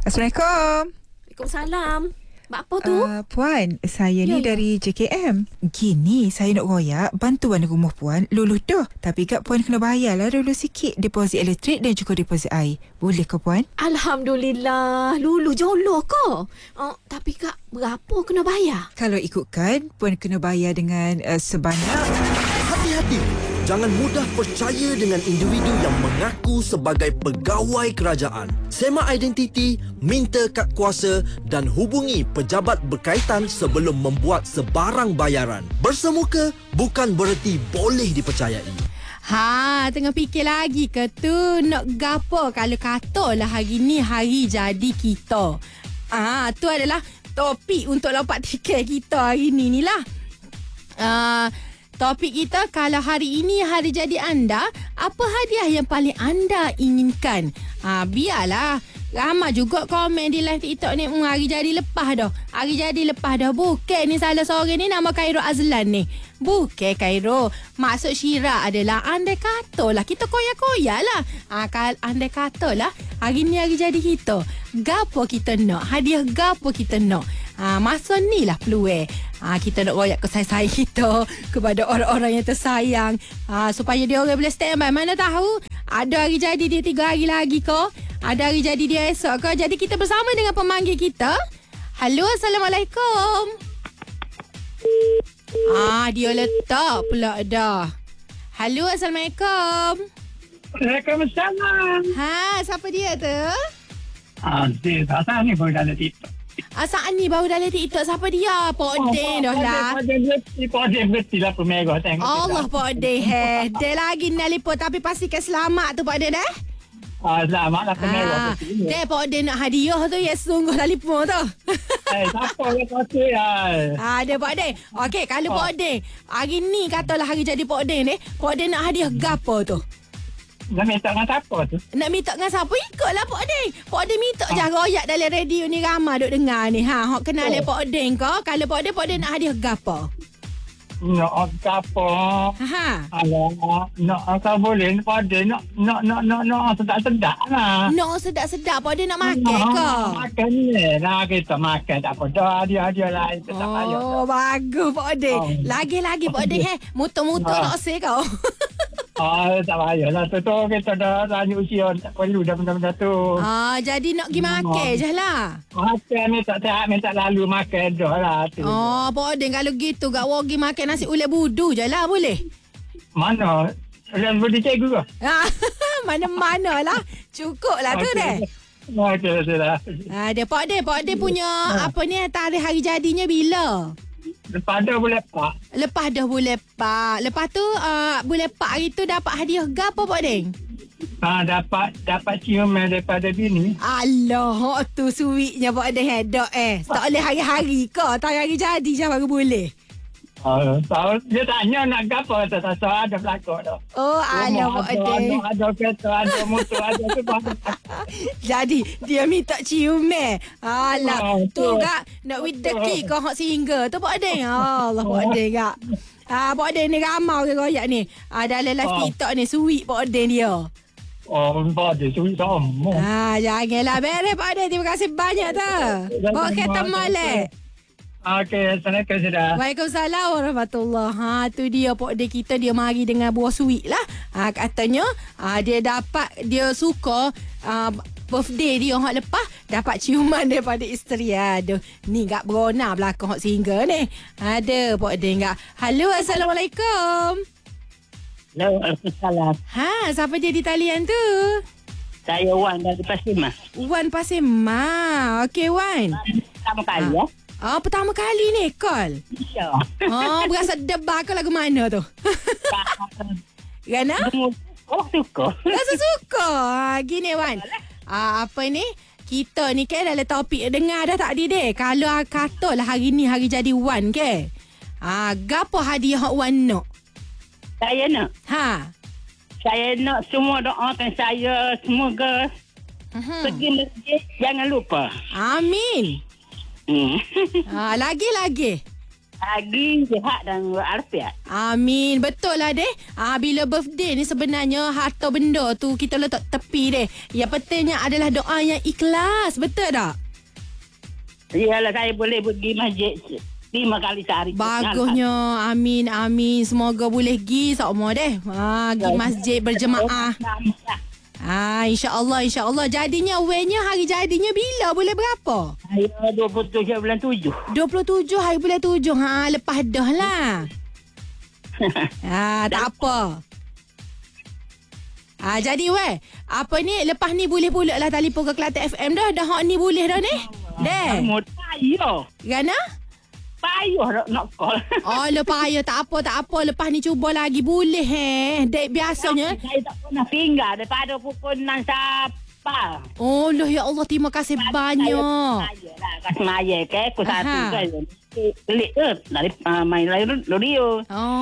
Assalamualaikum. Waalaikumsalam. Mak apa tu? Puan, saya ni dari JKM. Gini, saya nak royak bantuan rumah Puan luluh dah. Tapi kat Puan kena bayarlah dulu sikit deposit elektrik dan juga deposit air. Boleh ke Puan? Alhamdulillah. Lulu jolo ke? Tapi Kak, berapa kena bayar? Kalau ikutkan, Puan kena bayar dengan sebanyak... Hati-hati. Jangan mudah percaya dengan individu yang mengaku sebagai pegawai kerajaan. Semak identiti, minta kad kuasa dan hubungi pejabat berkaitan sebelum membuat sebarang bayaran. Bersemuka bukan bererti boleh dipercayai. Tengah fikir lagi ke tu nak gapo kalau katalah hari ni hari jadi kita. Tu adalah topik untuk lompat tiket kita hari ni lah. Topik kita, kalau hari ini hari jadi anda, apa hadiah yang paling anda inginkan? Biarlah. Ramai juga komen di live TikTok ni, hari jadi lepas dah. Hari jadi lepas dah. Bukan ni salah seorang ni nama Khairul Azlan ni. Bukan Khairul. Maksud Syira adalah andai katalah kita koyak-koyak lah. Andai katalah hari ni hari jadi kita. Gapo kita nak? Hadiah gapo kita nak? Masa ni lah peluang. Kita nak royak kesayang kita kepada orang-orang yang tersayang. Supaya dia orang boleh stand by. Mana tahu ada hari jadi dia 3 hari lagi ke? Ada hari jadi dia esok ke? Jadi kita bersama dengan pemanggil kita. Halo, Assalamualaikum. Dia letak pula dah. Halo, Assalamualaikum. Waalaikumsalam. Siapa dia tu? Dia ni baru dalam TikTok. Saat ni baru dalam TikTok. Siapa dia? Pak Odin dah lah. Pak Odin berhenti lah pemerah tengok. Allah Pak Odin. Dia lagi nelipon tapi pastikan selamat tu Pak Odin dah. Selamat lah pemerah. Dia Pak Odin nak hadiah tu ya sungguh telefon tu. Siapa yang kata ya? Dia Pak Odin. Okey, kalau Pak Odin hari ni katalah hari jadi Pak Odin ni, Pak Odin nak hadiah gapo tu? Nak minta dengan siapa tu? Nak minta dengan siapa? Ikutlah Pak Odin. Pak Odin minta je royak dalam radio ni ramai duk dengar ni. Hok kenal Pak Odin ke? Kalau Pak Odin nak hadiah gapo? Nak apa? Alah, nak apa boleh Pak Odin nak sedap-sedap lah. Nak sedap-sedap Pak Odin nak makan ke? Makan ni lah kita makan tak apa dah dia lain tak payah. Bagus Pak Odin. Lagi-lagi Pak Odin mutu-mutu tak usah kau. Tak payahlah tu kita dah lanjut usia tak perlu dah benda-benda tu. Jadi nak pergi makan je lah. Makan ni tak sihat minta lalu makan dah lah tu. Pak Odin kalau gitu gak pergi makan nasi ulat budu je lah boleh? Mana? Ulat budu cikgu ke? Mana-mana lah. Cukup lah tu deh. Okey dah. Dia Pak Odin punya apa ni tarikh hari jadinya bila? Lepas dah boleh pak. Lepas dah boleh pak. Lepas tu boleh pak hari tu dapat hadiah gapo Pak Odin? Dapat ciuman daripada bini. Allah, tu sweetnya Pak Odin hedok tak boleh hari-hari ke? Hari jadi je baru boleh. Dia tanya nak gapo tak ada belakang dah. Alah Pak Odin. Ada kereta, ada motor, ada tu. Jadi dia minta ciuman. Alah, tu gak nak with the key kau hok single tu Pak Odin. Allah Pak Odin gak. Pak Odin ni ramai orang royak ni. Dalam live TikTok ni sweet Pak Odin dia. Pak Odin sweet sama. Janganlah beres Pak Odin. Terima kasih banyak tu. Bawa kereta molek. Okey, Assalamualaikum sudah. Waalaikumsalam warahmatullahi. Tu dia Pak Odin kita, dia mari dengan buah sweet lah. Katanya dia suka birthday dia hak lepas dapat ciuman daripada isteri. Aduh, ni gak berona belakang hak single ni. Ada Pak Odin gak. Halo, Assalamualaikum. Hello, Waalaikumsalam. Siapa dia di talian tu? Saya Wan dari Pasir Mas. Wan Pasir Mas. Okey Wan. Pertama kali ya. Pertama kali ni call. Ya. Berasa debar ke lagu mana tu? Gana? Suka. Rasa suka. Gini Wan. Apa ni? Kita ni kan dalam topik dengar dah tak deh. Kalau katalah hari ni hari jadi Wan ke? Gapo hadiah hak Wan nak? Saya nak. Saya nak semua doakan saya semoga pergi masjid jangan lupa. Amin. Lagi-lagi. Lagi sihat dan walafiat. Amin. Betul lah deh. Bila birthday ni sebenarnya harta benda tu kita letak tepi deh. Yang pentingnya adalah doa yang ikhlas. Betul tak? Yalah, saya boleh pergi masjid 5 kali sehari. Bagusnya. Amin, amin. Semoga boleh pergi semua deh. Pergi masjid berjemaah. InsyaAllah, insyaAllah. Jadinya wehnya hari jadinya bila? Boleh berapa? Saya 27 bulan 7. 27 hari bulan 7. Lepas dah lah. Tak apa. Jadi weh, apa ni lepas ni boleh pula lah telefon ke Kelantan FM dah. Dah hak ni boleh dah ni. Deh. Payah. Gana? Payah nak call. Lepas ya tak apa. Lepas ni cuba lagi boleh Dek biasanya. Saya tak pernah tinggal daripada pukul 6 siapa. Loh ya Allah, terima kasih banyak. Kasih maya ke aku satu kan. Pelik tu dari main radio.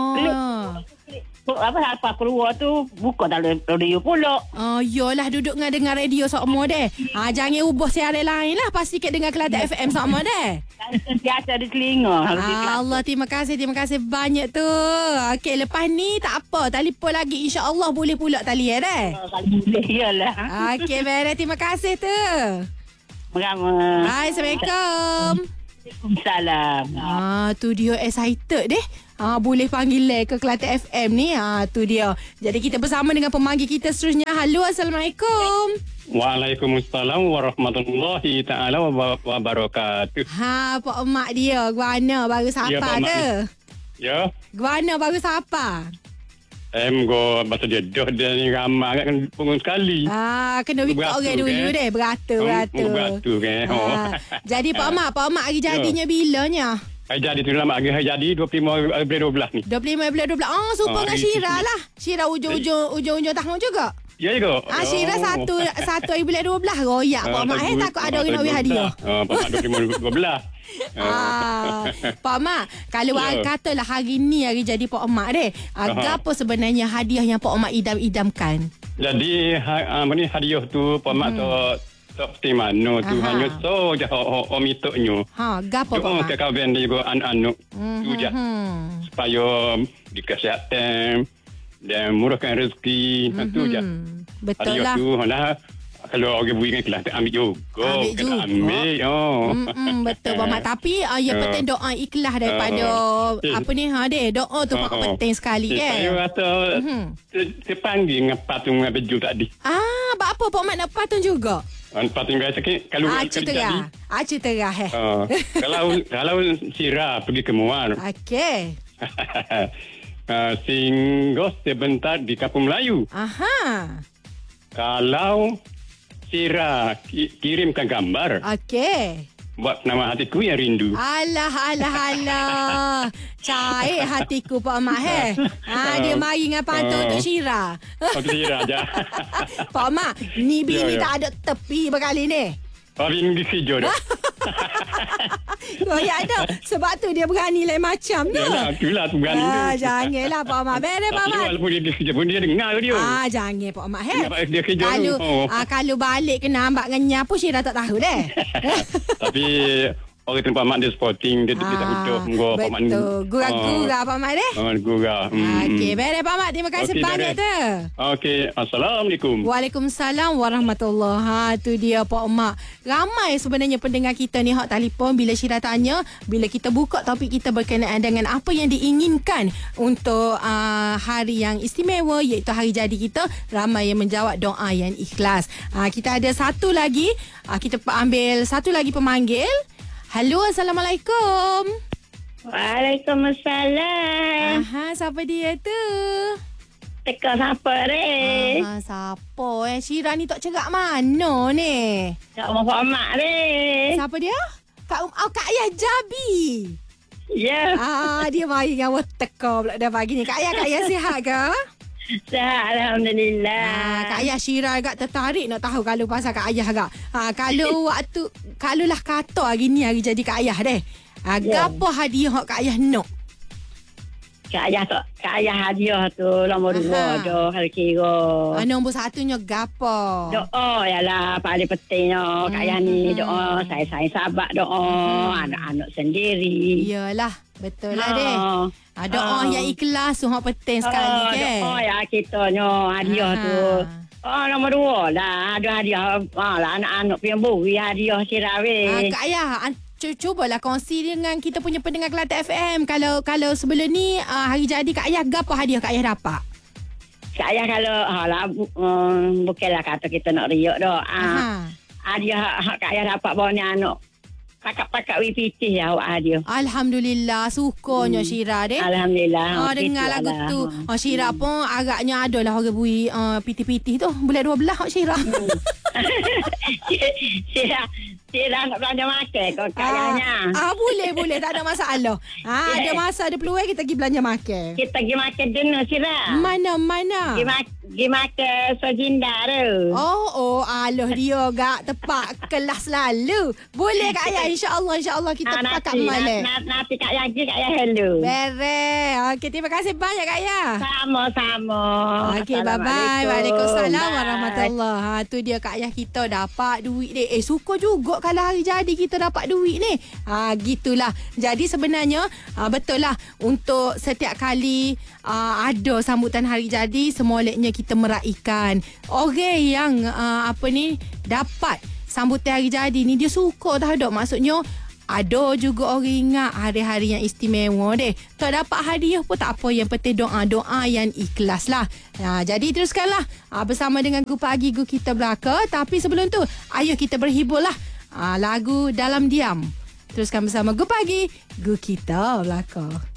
Apa keluar tu buka dalam radio pula. Yolah duduk dengar radio semua deh. Jangan ubah siaran lain lah. Pastikan dengar Kelantan FM semua deh. Sentiasa di telinga. Allah, terima kasih banyak tu. Okey, lepas ni tak apa. Telefon lagi, insya-Allah boleh pula tali deh. Boleh iyalah. Okey, beres, terima kasih tu. Merama. Hai, Assalamualaikum. Waalaikumsalam. Tu dia excited deh. Boleh panggil ke Kelantan FM ni. Tu dia. Jadi kita bersama dengan pemanggil kita seterusnya. Halo, Assalamualaikum. Waalaikumsalam warahmatullahi ta'ala wabarakatuh. Pak Mak dia. Guana baru sapa ke? Ya. Guana baru sapa? Go bahasa dia dah ni ramai kan punggung sekali. Kena wikak orang dulu deh. Beratur. Kan. Jadi Pak Mak hari jadinya bilanya? Hari jadi tu lama hari jadi 25 bulan 12 ni. 25 bulan 12. Supa dengan Syira lah. Syira ujung tahun juga. Ya ke? Syira satu hari bulan 12. Royak Pak Mak takut ada orang nak bagi hadiah. Pak Mak 25 12. Pak Mak, kalau katalah hari ni hari jadi Pak Mak deh. Apa sebenarnya hadiah yang Pak Mak idam-idamkan? Jadi hadiah tu Pak Mak tak pasti mana tu hanya so je om itoknya. Gapo Pak Mak? Ke kawan dia juga anak-anak tu je. Supaya dikesihatan dan murahkan rezeki tu je. Betul lah. Tu kalau orang bui kan Kelantan ambil juga. Ambil. Betul Pak Mak. Tapi yang penting doa ikhlas daripada apa ni deh. Doa tu Pak penting sekali kan. Saya rasa terpanggil dengan patung dengan baju tadi. Apa Pak Mak nak patung juga? Patung gaya sikit kalau cerita kalau Syira pergi ke Muar. Okey. Singgah sebentar di Kampung Melayu. Kalau Syira kirimkan gambar. Okey. Buat nama hatiku yang rindu. Alah. Cair hatiku Pak Mak dia mari dengan pantun untuk Syira. Untuk Syira aja. Pak Mak, ni bini tak ada tepi berkali ni. Bini disijo dah. Royak dah. Sebab tu dia berani lain macam tu. Itulah tu berani tu. Janganlah Pak Mak. Beres Pak Mak. Walaupun dia disijo pun dia dengar dia. Jangan Pak Mak Dia kerja kalau balik kena ambak dengan pun Syira tak tahu deh. Tapi orang tempat mak dia sporting dia tak butuh Pak Mak. Betul. Gurau-gurau Pak Mak deh. Gurau. Okey, beres Pak Mak. Terima kasih banyak tu. Okey, Assalamualaikum. Waalaikumsalam warahmatullahi. Tu dia Pak Mak. Ramai sebenarnya pendengar kita ni hak telefon bila Syira tanya, bila kita buka topik kita berkenaan dengan apa yang diinginkan untuk hari yang istimewa iaitu hari jadi kita, ramai yang menjawab doa yang ikhlas. Kita ada satu lagi, kita ambil satu lagi pemanggil. Halo, Assalamualaikum. Waalaikumsalam. Siapa dia tu? Teka siapa ni? Siapa Syira ni tak cerak mana ni? Kak Pak Mak ni. Siapa dia? Kak Ayah Jabi. Ya. Dia mari dengan teka pula dah pagi ni. Kak Ayah sihat ke? Sihat, Alhamdulillah. Kak Ayah Syira agak tertarik nak tahu kalau pasal Kak Ayah agak. Kalau lah kata hari ni hari jadi Kak Ayah deh. Apa hadiah Kak Ayah nak? Kak Ayah hadiah tu nombor 2 dah hari kira. Nombor 1-nya gapo? Doa yalah paling pentingnya Kak Ayah ni doa saya sahabat doa anak-anak sendiri. Iyalah. Betul lah deh. Doa yang ikhlas tu hak penting sekali ke. Doa ya kitanya hadiah tu. Nombor 2 dah ada hadiah lah anak-anak pian buri hadiah sirawe. Kak Ayah, cubalah kongsi dengan kita punya pendengar Kelantan FM. Kalau sebelum ni hari jadi Kak Ayah, gapo hadiah Kak Ayah dapat? Kak Ayah kalau bukanlah kata kita nak riak dah. Hadiah Kak Ayah dapat bawa ni anak. Pakat-pakat WPT ya awak hadiah. Alhamdulillah, sukonyo Syira deh. Alhamdulillah. Dengar lagu tu. Syira pun agaknya ada lah orang bui piti-piti tu. Bulan 12 Syira. Syira nak belanja makan kau kayaknya. Boleh. Tak ada masalah. Ada masa, ada peluang kita pergi belanja makan. Kita pergi makan dinner Syira. Mana? Pergi makan sojinda tu. Aloh dia gak tepat kelas lalu. Boleh Kak Ayah, insya-Allah kita pakat malam. Nanti Kak Ayah pergi, Kak Ayah hello. Beres. Okey, terima kasih banyak Kak Ayah. Sama-sama. Okey, bye-bye. Waalaikumsalam warahmatullahi. Tu dia Kak Ayah kita dapat duit deh. Suka juga kalau hari jadi kita dapat duit ni. Gitulah. Jadi sebenarnya betul lah untuk setiap kali ada sambutan hari jadi, semoleknya kita meraihkan. Orang yang dapat sambutan hari jadi ni dia suka dah dok. Maksudnya ada juga orang ingat hari-hari yang istimewa deh. Tak dapat hadiah pun tak apa. Yang penting doa-doa yang ikhlas lah. Jadi teruskanlah bersama dengan Gu Pagi Gu Kita Belaka. Tapi sebelum tu, ayo kita berhibur lah. Lagu Dalam Diam. Teruskan bersama Gu Pagi Gu Kita Belaka.